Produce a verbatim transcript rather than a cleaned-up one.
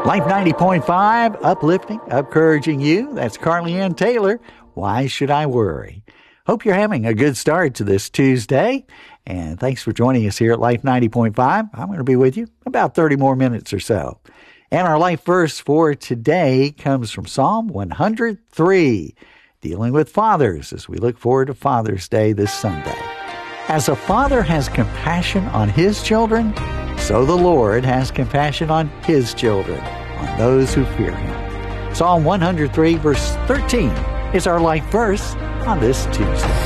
Life ninety point five, uplifting, encouraging you. That's Carly Ann Taylor. Why should I worry? Hope you're having a good start to this Tuesday. And thanks for joining us here at Life ninety point five. I'm going to be with you about thirty more minutes or so. And our life verse for today comes from Psalm one hundred three, dealing with fathers as we look forward to Father's Day this Sunday. As a father has compassion on his children, so the Lord has compassion on his children, on those who fear him. Psalm one hundred three, verse thirteen is our life verse on this Tuesday.